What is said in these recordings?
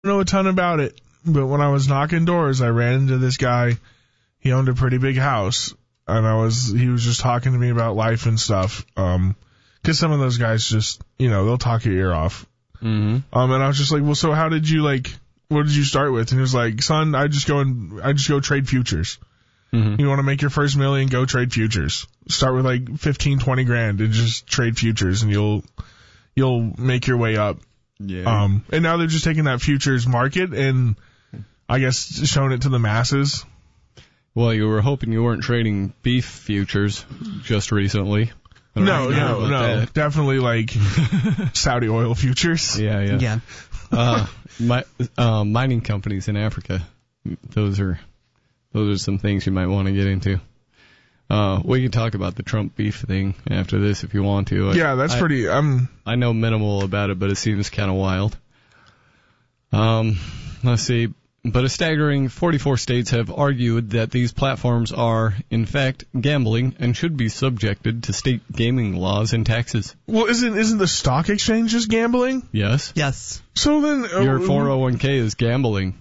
know a ton about it, but when I was knocking doors, I ran into this guy. He owned a pretty big house, and he was just talking to me about life and stuff. 'Cause some of those guys just, they'll talk your ear off. Mm-hmm. And I was just like, well, so how did you what did you start with? And he was like, son, I just go trade futures. Mm-hmm. You want to make your first $1 million, go trade futures. Start with like 15, 20 grand and just trade futures, and you'll make your way up. Yeah. And now they're just taking that futures market and I guess showing it to the masses. Well, you were hoping you weren't trading beef futures just recently. No, definitely like Saudi oil futures. Yeah. Mining companies in Africa. Those are some things you might want to get into. We can talk about the Trump beef thing after this if you want to. Yeah, that's pretty. I know minimal about it, but it seems kind of wild. Let's see. But a staggering 44 states have argued that these platforms are, in fact, gambling and should be subjected to state gaming laws and taxes. Well, isn't the stock exchange just gambling? Yes. Yes. So then your 401k is gambling.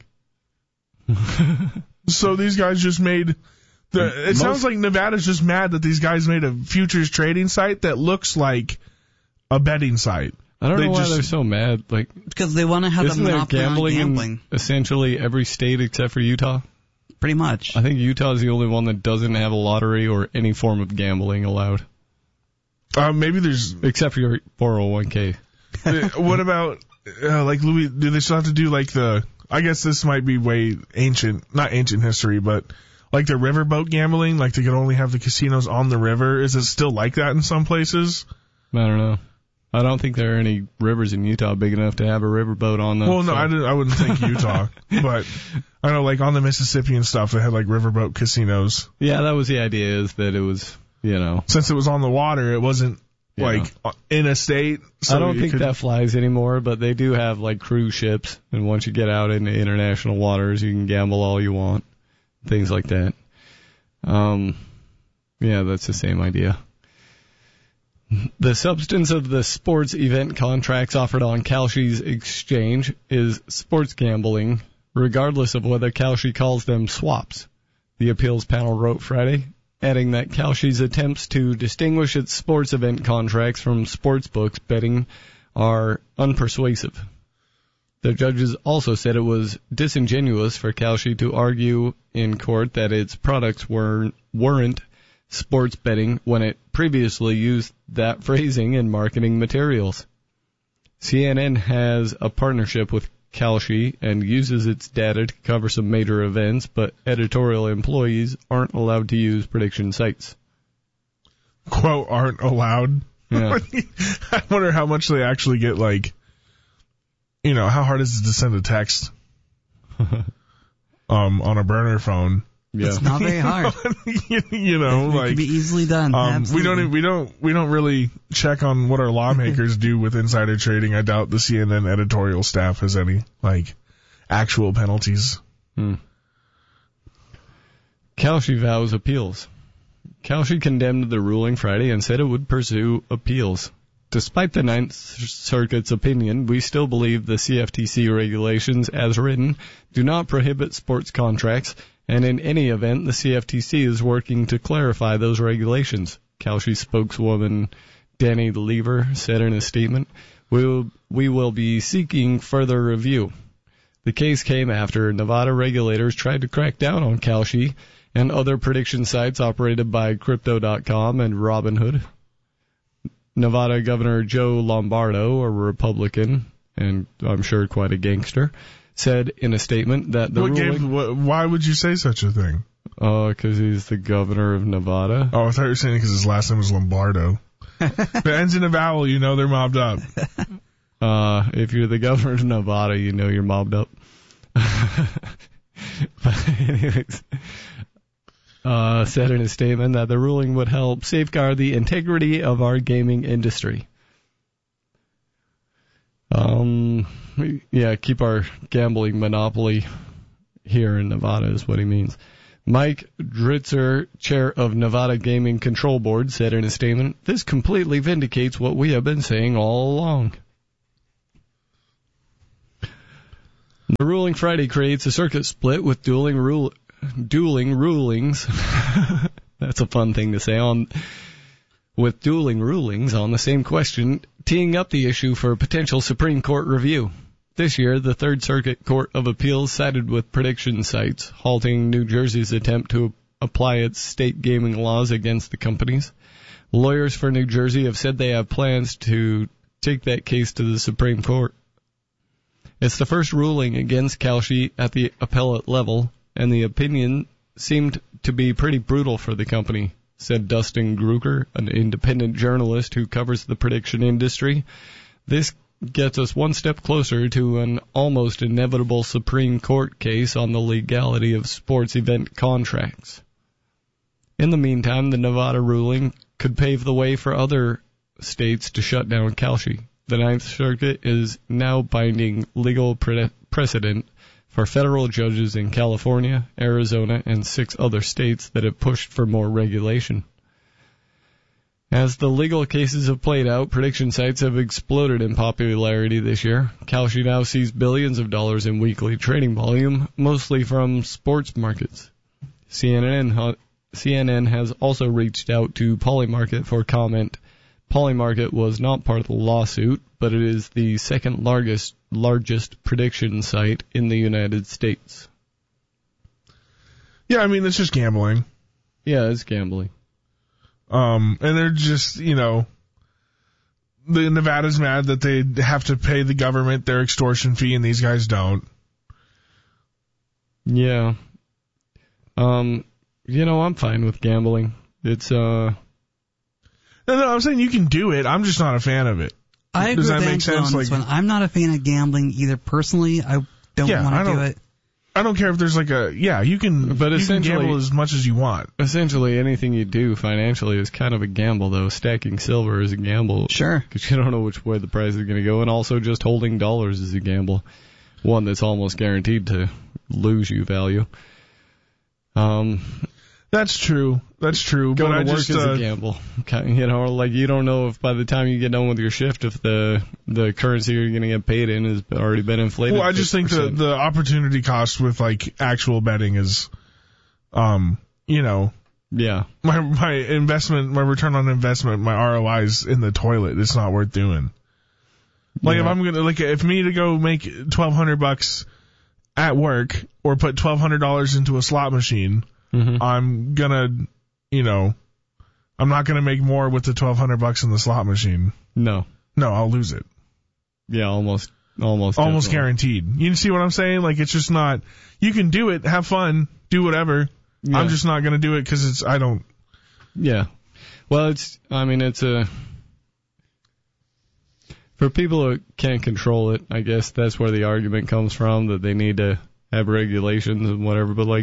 So these guys just made it sounds like Nevada's just mad that these guys made a futures trading site that looks like a betting site. I don't know why they're so mad. Because they want to have a monopoly on gambling. In essentially every state except for Utah? Pretty much. I think Utah is the only one that doesn't have a lottery or any form of gambling allowed. Maybe there's... Except for your 401k. What about, Louis, do they still have to do I guess this might be way not ancient history, but like the riverboat gambling, they could only have the casinos on the river. Is it still like that in some places? I don't know. I don't think there are any rivers in Utah big enough to have a riverboat on them. Well, no, I wouldn't think Utah. But I know, on the Mississippi and stuff, they had, riverboat casinos. Yeah, that was the idea, is that it was, Since it was on the water, it wasn't, in a state. So I don't think that flies anymore, but they do have, cruise ships. And once you get out into international waters, you can gamble all you want. Things like that. Yeah, that's the same idea. The substance of the sports event contracts offered on Kalshi's exchange is sports gambling, regardless of whether Kalshi calls them swaps, the appeals panel wrote Friday, adding that Kalshi's attempts to distinguish its sports event contracts from sportsbooks betting are unpersuasive. The judges also said it was disingenuous for Kalshi to argue in court that its products weren't sports betting when it previously used that phrasing in marketing materials. CNN has a partnership with Kalshi and uses its data to cover some major events, but editorial employees aren't allowed to use prediction sites. Quote, aren't allowed? Yeah. I wonder how much they actually get, how hard is it to send a text on a burner phone? Yeah. It's not very hard. It can be easily done. We don't really check on what our lawmakers do with insider trading. I doubt the CNN editorial staff has any actual penalties. Kalshi vows appeals. Kalshi condemned the ruling Friday and said it would pursue appeals. Despite the Ninth Circuit's opinion, we still believe the CFTC regulations, as written, do not prohibit sports contracts, and in any event, the CFTC is working to clarify those regulations, Kalshi spokeswoman Danny Lever said in a statement. We will be seeking further review. The case came after Nevada regulators tried to crack down on Kalshi and other prediction sites operated by Crypto.com and Robinhood. Nevada Governor Joe Lombardo, a Republican, and I'm sure quite a gangster, said in a statement that the ruling... Why would you say such a thing? Because he's the governor of Nevada. Oh, I thought you were saying because his last name was Lombardo. If it ends in a vowel, they're mobbed up. If you're the governor of Nevada, you're mobbed up. But anyways... said in a statement that the ruling would help safeguard the integrity of our gaming industry. Keep our gambling monopoly here in Nevada is what he means. Mike Dritzer, chair of Nevada Gaming Control Board, said in a statement, "This completely vindicates what we have been saying all along." The ruling Friday creates a circuit split with dueling rulings. That's a fun thing to say. With dueling rulings on the same question, teeing up the issue for a potential Supreme Court review. This year, the Third Circuit Court of Appeals sided with prediction sites, halting New Jersey's attempt to apply its state gaming laws against the companies. Lawyers for New Jersey have said they have plans to take that case to the Supreme Court. It's the first ruling against Kalshi at the appellate level, and the opinion seemed to be pretty brutal for the company, said Dustin Gruger, an independent journalist who covers the prediction industry. This gets us one step closer to an almost inevitable Supreme Court case on the legality of sports event contracts. In the meantime, the Nevada ruling could pave the way for other states to shut down Kalshi. The Ninth Circuit is now binding legal precedent for federal judges in California, Arizona, and 6 other states that have pushed for more regulation. As the legal cases have played out, prediction sites have exploded in popularity this year. Kalshi now sees billions of dollars in weekly trading volume, mostly from sports markets. CNN has also reached out to Polymarket for comment. Polymarket was not part of the lawsuit, but it is the second largest prediction site in the United States. Yeah, I mean, it's just gambling. Yeah, it's gambling. And they're just, the Nevada's mad that they have to pay the government their extortion fee and these guys don't. Yeah. I'm fine with gambling. It's, No, I'm saying you can do it. I'm just not a fan of it. I agree with Angela on this one. I'm not a fan of gambling either. Personally, I don't want to do it. I don't care if there's you can, but you can gamble as much as you want. Essentially, anything you do financially is kind of a gamble, though. Stacking silver is a gamble. Sure. Because you don't know which way the price is going to go, and also just holding dollars is a gamble. One that's almost guaranteed to lose you value. That's true. Going to work is a gamble. You don't know if by the time you get done with your shift, if the currency you're going to get paid in has already been inflated. Well, I just think the opportunity cost with actual betting is, Yeah. My investment, my return on investment, my ROI is in the toilet. It's not worth doing. If I'm gonna if me to go make $1,200 at work or put $1,200 into a slot machine. Mm-hmm. I'm gonna, I'm not gonna make more with the $1,200 in the slot machine. No, I'll lose it. Yeah, almost guaranteed. You see what I'm saying? It's just not. You can do it, have fun, do whatever. Yeah. I'm just not gonna do it because I don't. Yeah, well, for people who can't control it. I guess that's where the argument comes from, that they need to have regulations and whatever. But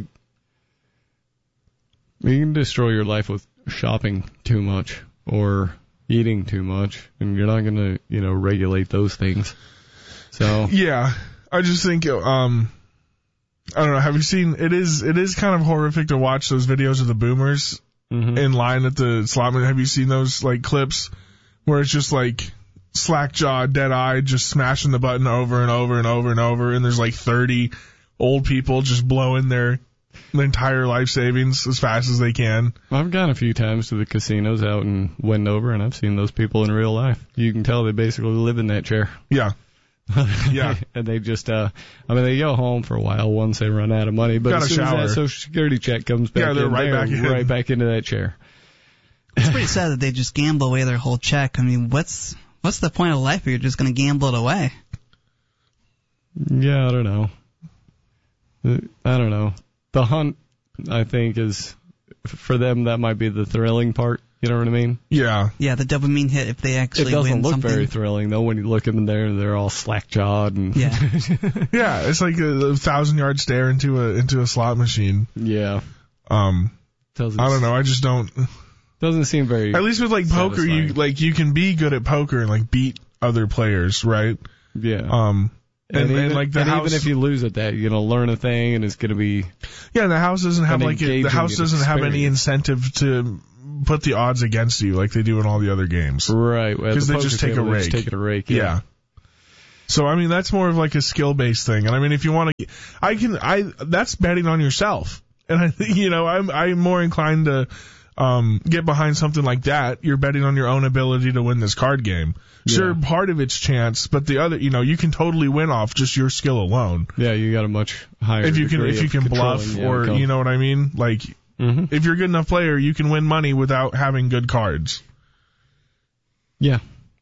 you can destroy your life with shopping too much or eating too much, and you're not going to, regulate those things. So yeah, I just think, I don't know. Have you seen? It is kind of horrific to watch those videos of the boomers in line at the slot machine. Have you seen those clips where it's just slack jaw, dead eye, just smashing the button over and over and over and over, and there's 30 old people just blowing their entire life savings as fast as they can. I've gone a few times to the casinos out in Wendover, and I've seen those people in real life. You can tell they basically live in that chair. Yeah. Yeah. And they just, they go home for a while once they run out of money, but as soon as that Social Security check comes back, they're right back into that chair. It's pretty sad that they just gamble away their whole check. I mean, what's the point of life if you're just going to gamble it away? Yeah, I don't know. The hunt, I think, is, for them, that might be the thrilling part. You know what I mean? Yeah. Yeah, the dopamine hit if they actually win something. It doesn't look very thrilling, though, when you look at them there. They're all slack-jawed. And yeah. Yeah, it's like a 1,000-yard stare into a slot machine. Yeah. I don't know. I just don't. Doesn't seem very. At least with poker, you can be good at poker and beat other players, right? Yeah. And even if you lose at that, you're going to learn a thing, and it's going to be. Yeah, and the house doesn't have have any incentive to put the odds against you like they do in all the other games. Right. Because they just take a rake. Just take a rake. Yeah. So, I mean, that's more of like a skill-based thing. And I mean, if you want to, that's betting on yourself. And I'm more inclined to, get behind something like that. You're betting on your own ability to win this card game. Yeah. Sure, part of it's chance, but the other, you can totally win off just your skill alone. Yeah, you got a much higher if you can bluff, or you know what I mean? Like, if you're a good enough player, you can win money without having good cards. Yeah.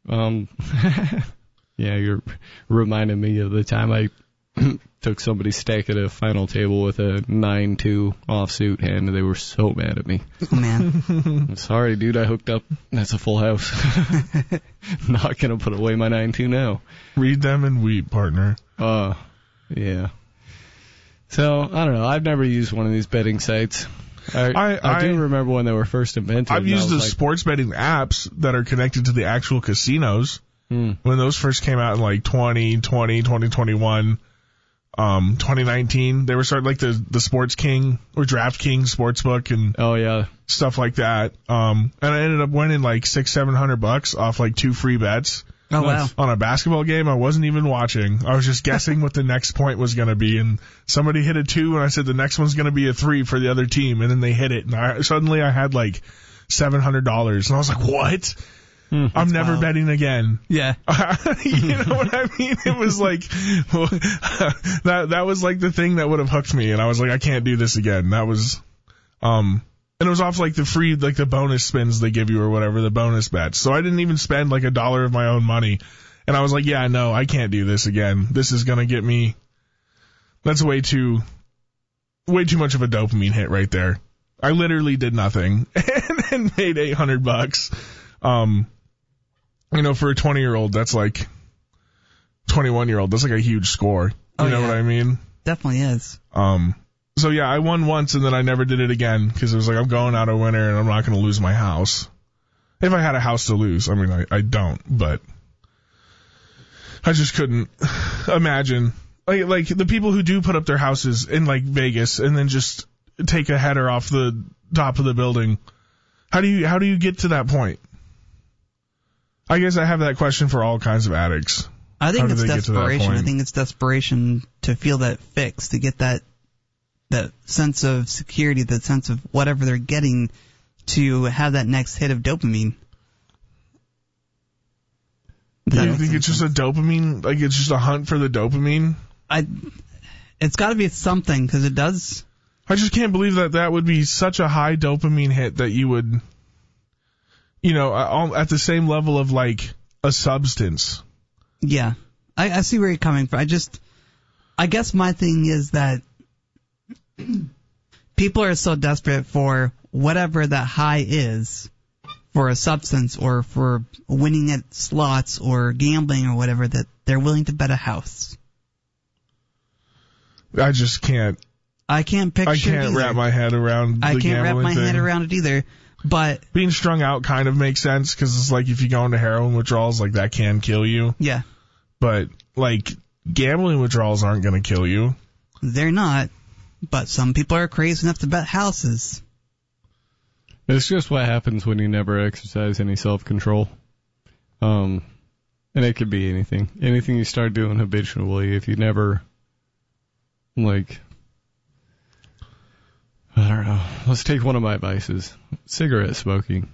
Yeah, you're reminding me of the time I took somebody's stack at a final table with a 9-2 offsuit hand, and they were so mad at me. Oh, man. I'm sorry, dude, I hooked up. That's a full house. Not going to put away my 9-2 now. Read them and weep, partner. Yeah. So, I don't know. I've never used one of these betting sites. I do remember when they were first invented. I've used the sports betting apps that are connected to the actual casinos. When those first came out in like 2020, 2021, 2019, they were starting like the Sports King or DraftKings Sportsbook and stuff like that. And I ended up winning like $600-700 off like 2 free bets. Oh, wow. On a basketball game I wasn't even watching. I was just guessing what the next point was going to be, and somebody hit a 2 and I said the next one's going to be a 3 for the other team, and then they hit it, and suddenly I had like $700, and I was like, what? I'm never wild. Betting again. Yeah. You know what I mean? It was like, that was like the thing that would have hooked me, and I was like, I can't do this again. That was, and it was off like the free, like the bonus spins they give you or whatever, the bonus bets. So I didn't even spend like $1 of my own money. And I was like, yeah, no, I can't do this again. This is going to get me, that's way too much of a dopamine hit right there. I literally did nothing and made $800. For a 20-year-old, that's like 21-year-old. That's like a huge score. You know what I mean? Definitely is. So yeah, I won once and then I never did it again because it was like, I'm going out a winner and I'm not going to lose my house. If I had a house to lose. I mean, I don't, but I just couldn't imagine. Like the people who do put up their houses in like Vegas and then just take a header off the top of the building. How do you get to that point? I guess I have that question for all kinds of addicts. I think it's desperation. I think it's desperation to feel that fix, to get that sense of security, that sense of whatever they're getting, to have that next hit of dopamine. Do you think it's just a dopamine, like it's just a hunt for the dopamine? It's got to be something, because it does. I just can't believe that would be such a high dopamine hit that you would, at the same level of like a substance. Yeah. I see where you're coming from. I guess my thing is that people are so desperate for whatever that high is, for a substance or for winning at slots or gambling or whatever, that they're willing to bet a house. I just can't. I can't picture I can't it wrap my head around the I can't wrap my thing. head around it either. But being strung out kind of makes sense, because it's like if you go into heroin withdrawals, like that can kill you. Yeah. But like gambling withdrawals aren't going to kill you. They're not. But some people are crazy enough to bet houses. It's just what happens when you never exercise any self-control. And it could be anything. Anything you start doing habitually, if you never, like, I don't know. Let's take one of my vices. Cigarette smoking.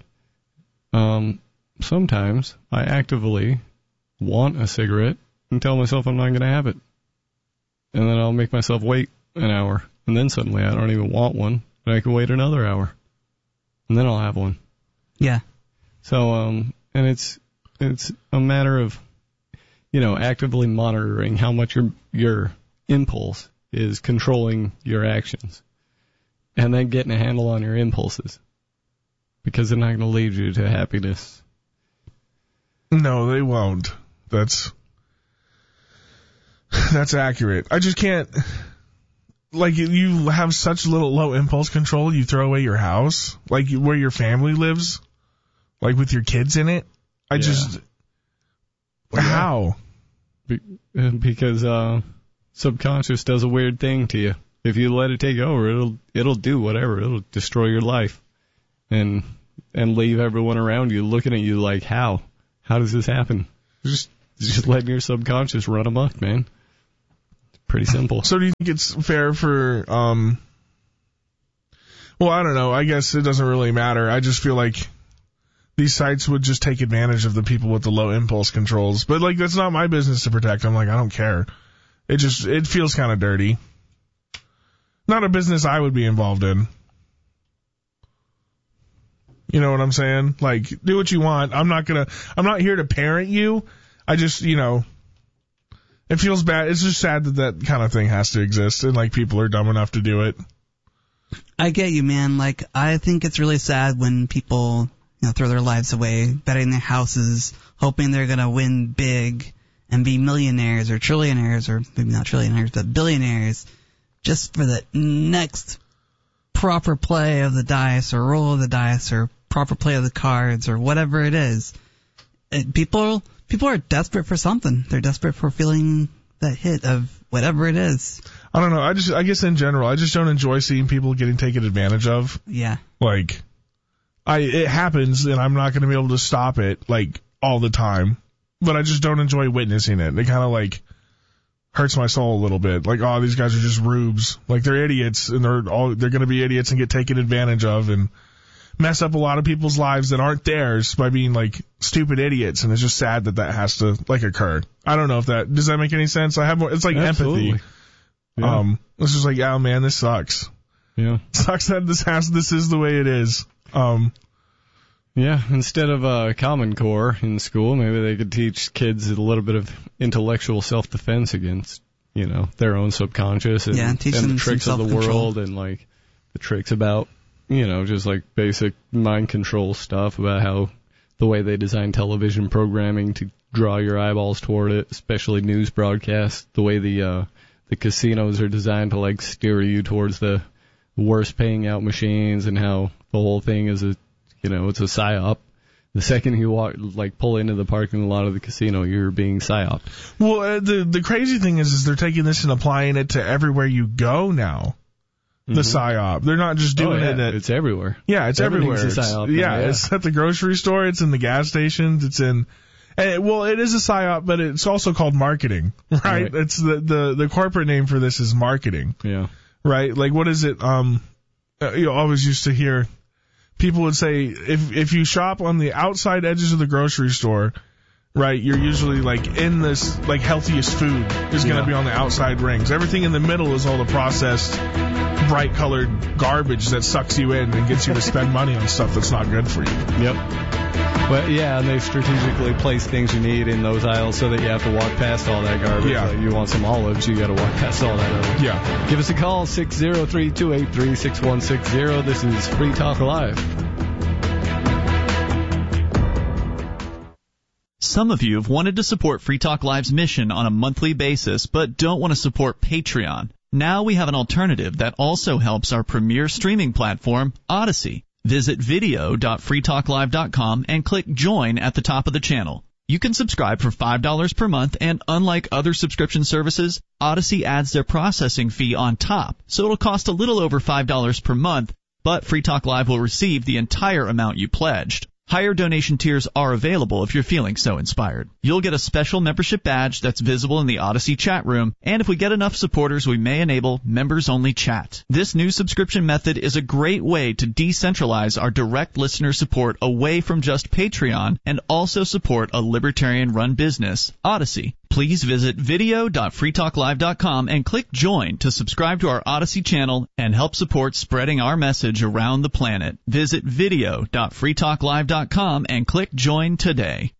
Sometimes I actively want a cigarette and tell myself I'm not going to have it. And then I'll make myself wait an hour. And then suddenly I don't even want one. And I can wait another hour. And then I'll have one. Yeah. So, and it's a matter of, actively monitoring how much your impulse is controlling your actions. And then getting a handle on your impulses. Because they're not going to lead you to happiness. No, they won't. That's accurate. I just can't. Like, you have such low impulse control, you throw away your house, like where your family lives, like with your kids in it. How? Because subconscious does a weird thing to you. If you let it take over, it'll do whatever. It'll destroy your life, and leave everyone around you looking at you like, how does this happen? Just letting your subconscious run amok, man. Pretty simple. So do you think it's fair for, well, I don't know. I guess it doesn't really matter. I just feel like these sites would just take advantage of the people with the low impulse controls. But, like, that's not my business to protect. I'm like, I don't care. It feels kind of dirty. Not a business I would be involved in. You know what I'm saying? Like, do what you want. I'm not here to parent you. I just, it feels bad. It's just sad that kind of thing has to exist and, like, people are dumb enough to do it. I get you, man. Like, I think it's really sad when people, throw their lives away, betting their houses, hoping they're going to win big and be millionaires or trillionaires, or maybe not trillionaires, but billionaires, just for the next proper play of the dice or roll of the dice or proper play of the cards or whatever it is. People are desperate for something. They're desperate for feeling that hit of whatever it is. I don't know. I guess in general, I just don't enjoy seeing people getting taken advantage of. Yeah. Like, it happens and I'm not going to be able to stop it, like, all the time. But I just don't enjoy witnessing it. It kind of, like, hurts my soul a little bit. Like, oh, these guys are just rubes. Like, they're idiots and they're going to be idiots and get taken advantage of and mess up a lot of people's lives that aren't theirs by being, like, stupid idiots. And it's just sad that has to, like, occur. I don't know if does that make any sense? It's like Absolutely. Empathy. Yeah. It's just like, oh man, this sucks. Yeah. It sucks that this is the way it is. Yeah, instead of Common Core in school, maybe they could teach kids a little bit of intellectual self-defense against, their own subconscious and the tricks of the world and, like, the tricks about, just, like, basic mind control stuff about how the way they design television programming to draw your eyeballs toward it, especially news broadcasts, the way the casinos are designed to, like, steer you towards the worst paying out machines and how the whole thing is it's a psyop. The second you pull into the parking lot of the casino, you're being psyoped. Well, the crazy thing is they're taking this and applying it to everywhere you go now. The psyop. They're not just doing it it's everywhere. Yeah, it's everywhere. Everything's a psyop. Yeah, it's at the grocery store, it's in the gas stations, it's in... it is a psyop, but it's also called marketing, right? It's the corporate name for this is marketing. Yeah. Right? Like, what is it? You always used to hear people would say, if you shop on the outside edges of the grocery store, right, you're usually, like, in this, like, healthiest food is going to be on the outside rings. Everything in the middle is all the processed, bright colored garbage that sucks you in and gets you to spend money on stuff that's not good for you. Yep. But yeah, and they strategically place things you need in those aisles so that you have to walk past all that garbage. Yeah. Like you want some olives, you got to walk past all that other. Yeah. Give us a call, 603-283-6160. This is Free Talk Live. Some of you have wanted to support Free Talk Live's mission on a monthly basis, but don't want to support Patreon. Now we have an alternative that also helps our premier streaming platform, Odyssey. Visit video.freetalklive.com and click Join at the top of the channel. You can subscribe for $5 per month, and unlike other subscription services, Odyssey adds their processing fee on top, so it'll cost a little over $5 per month, but Free Talk Live will receive the entire amount you pledged. Higher donation tiers are available if you're feeling so inspired. You'll get a special membership badge that's visible in the Odyssey chat room, and if we get enough supporters, we may enable members-only chat. This new subscription method is a great way to decentralize our direct listener support away from just Patreon and also support a libertarian-run business, Odyssey. Please visit video.freetalklive.com and click Join to subscribe to our Odyssey channel and help support spreading our message around the planet. Visit video.freetalklive.com and click Join today.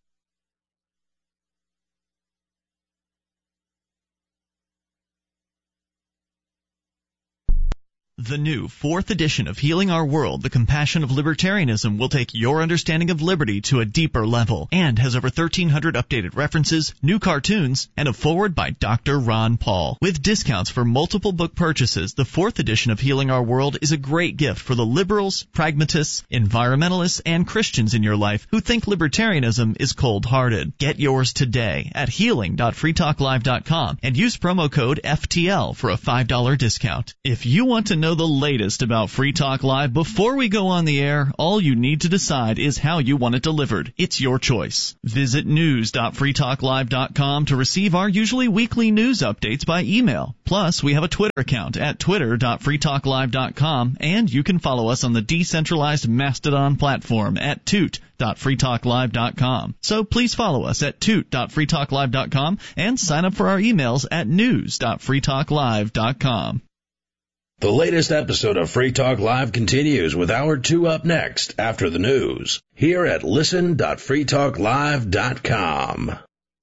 The new 4th edition of Healing Our World, The Compassion of Libertarianism, will take your understanding of liberty to a deeper level and has over 1,300 updated references, new cartoons, and a foreword by Dr. Ron Paul. With discounts for multiple book purchases, the 4th edition of Healing Our World is a great gift for the liberals, pragmatists, environmentalists, and Christians in your life who think libertarianism is cold-hearted. Get yours today at healing.freetalklive.com and use promo code FTL for a $5 discount. If you want to know know the latest about Free Talk Live before we go on the air, all you need to decide is how you want it delivered. It's your choice. Visit news.freetalklive.com to receive our usually weekly news updates by email. Plus, we have a Twitter account at twitter.freetalklive.com, and you can follow us on the decentralized Mastodon platform at toot.freetalklive.com. So please follow us at toot.freetalklive.com and sign up for our emails at news.freetalklive.com. The latest episode of Free Talk Live continues with Hour 2 up next after the news here at listen.freetalklive.com.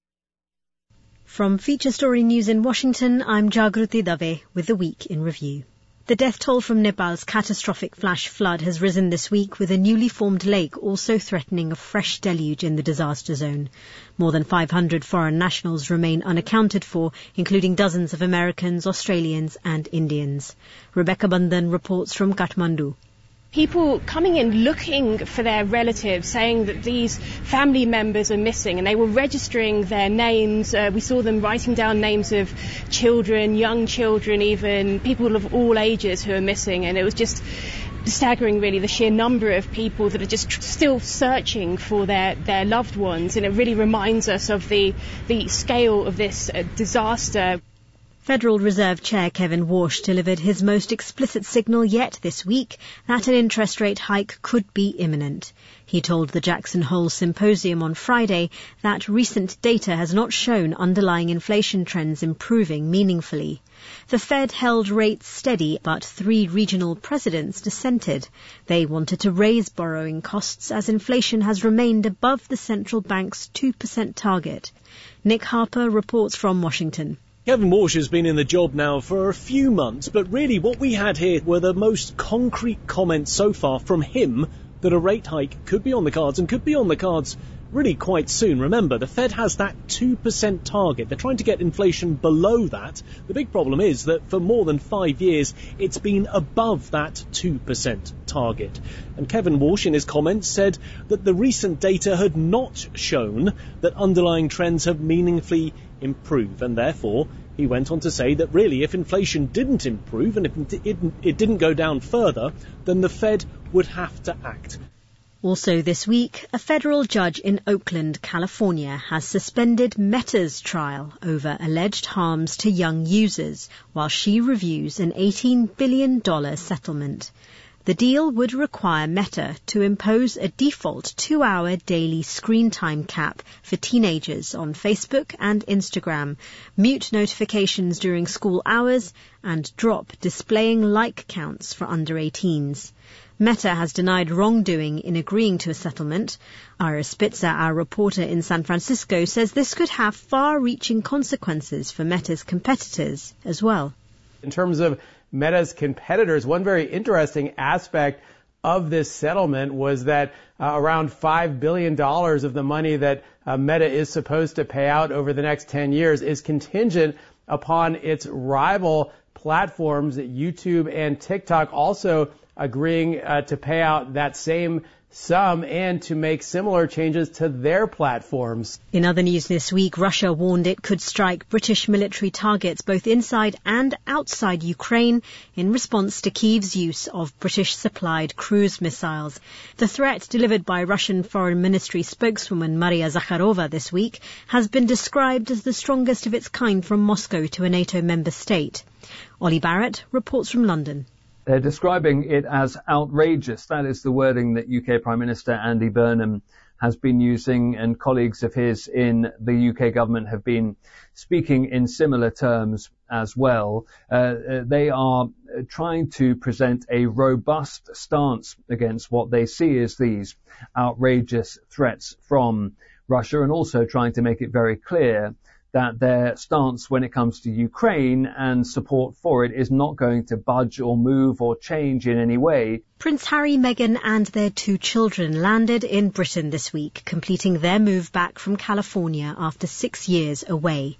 From Feature Story News in Washington, I'm Jagruti Dave with the Week in Review. The death toll from Nepal's catastrophic flash flood has risen this week, with a newly formed lake also threatening a fresh deluge in the disaster zone. More than 500 foreign nationals remain unaccounted for, including dozens of Americans, Australians and Indians. Rebecca Bundan reports from Kathmandu. People coming in looking for their relatives, saying that these family members are missing, and they were registering their names. We saw them writing down names of children, young children, even people of all ages who are missing, and it was just staggering, really, the sheer number of people that are just still searching for their loved ones, and it really reminds us of the scale of this disaster. Federal Reserve Chair Kevin Warsh delivered his most explicit signal yet this week that an interest rate hike could be imminent. He told the Jackson Hole Symposium on Friday that recent data has not shown underlying inflation trends improving meaningfully. The Fed held rates steady, but 3 regional presidents dissented. They wanted to raise borrowing costs as inflation has remained above the central bank's 2% target. Nick Harper reports from Washington. Kevin Warsh has been in the job now for a few months, but really what we had here were the most concrete comments so far from him that a rate hike could be on the cards, and could be on the cards really quite soon. Remember, the Fed has that 2% target. They're trying to get inflation below that. The big problem is that for more than 5 years, it's been above that 2% target. And Kevin Warsh, in his comments, said that the recent data had not shown that underlying trends have meaningfully improved, and therefore he went on to say that really if inflation didn't improve and if it didn't go down further, then the Fed would have to act. Also this week, a federal judge in Oakland, California, has suspended Meta's trial over alleged harms to young users while she reviews an $18 billion settlement. The deal would require Meta to impose a default 2-hour daily screen time cap for teenagers on Facebook and Instagram, mute notifications during school hours, and drop displaying like counts for under 18s. Meta has denied wrongdoing in agreeing to a settlement. Ira Spitzer, our reporter in San Francisco, says this could have far-reaching consequences for Meta's competitors as well. In terms of Meta's competitors, one very interesting aspect of this settlement was that around $5 billion of the money that Meta is supposed to pay out over the next 10 years is contingent upon its rival platforms, YouTube and TikTok, also agreeing to pay out that same sum and to make similar changes to their platforms. In other news this week, Russia warned it could strike British military targets both inside and outside Ukraine in response to Kyiv's use of British-supplied cruise missiles. The threat, delivered by Russian Foreign Ministry spokeswoman Maria Zakharova this week, has been described as the strongest of its kind from Moscow to a NATO member state. Ollie Barrett reports from London. They're describing it as outrageous. That is the wording that UK Prime Minister Andy Burnham has been using, and colleagues of his in the UK government have been speaking in similar terms as well. They are trying to present a robust stance against what they see as these outrageous threats from Russia, and also trying to make it very clear that their stance when it comes to Ukraine and support for it is not going to budge or move or change in any way. Prince Harry, Meghan and their 2 children landed in Britain this week, completing their move back from California after 6 years away.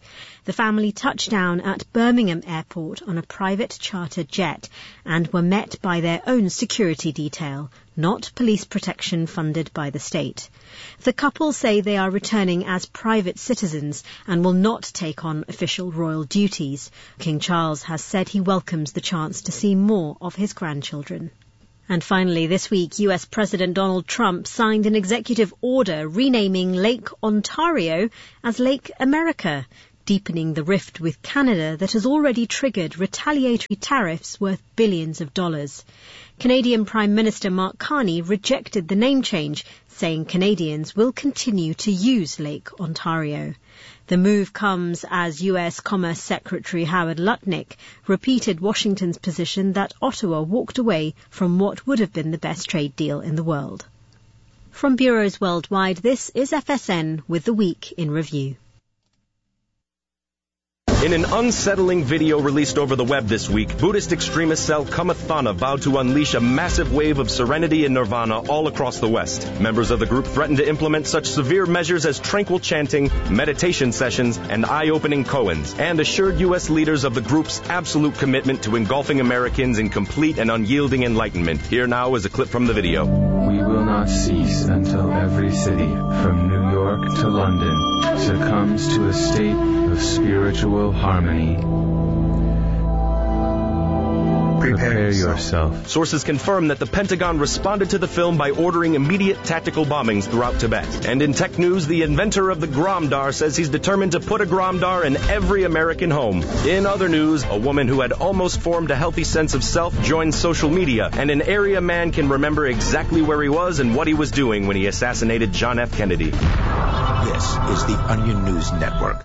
The family touched down at Birmingham Airport on a private charter jet and were met by their own security detail, not police protection funded by the state. The couple say they are returning as private citizens and will not take on official royal duties. King Charles has said he welcomes the chance to see more of his grandchildren. And finally, this week, US President Donald Trump signed an executive order renaming Lake Ontario as Lake America, deepening the rift with Canada that has already triggered retaliatory tariffs worth billions of dollars. Canadian Prime Minister Mark Carney rejected the name change, saying Canadians will continue to use Lake Ontario. The move comes as US Commerce Secretary Howard Lutnick repeated Washington's position that Ottawa walked away from what would have been the best trade deal in the world. From bureaus worldwide, this is FSN with the Week in Review. In an unsettling video released over the web this week, Buddhist extremist cell Kamathana vowed to unleash a massive wave of serenity and nirvana all across the West. Members of the group threatened to implement such severe measures as tranquil chanting, meditation sessions, and eye-opening koans, and assured U.S. leaders of the group's absolute commitment to engulfing Americans in complete and unyielding enlightenment. Here now is a clip from the video. We will not cease until every city, from New York to London, succumbs to a state of spiritual harmony. Prepare yourself. Sources confirm that the Pentagon responded to the film by ordering immediate tactical bombings throughout Tibet. And in tech news, the inventor of the Gromdar says he's determined to put a Gromdar in every American home. In other news, a woman who had almost formed a healthy sense of self joined social media, and an area man can remember exactly where he was and what he was doing when he assassinated John F. Kennedy. This is the Onion News Network.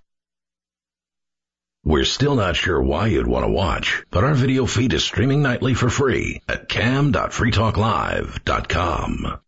We're still not sure why you'd want to watch, but our video feed is streaming nightly for free at cam.freetalklive.com.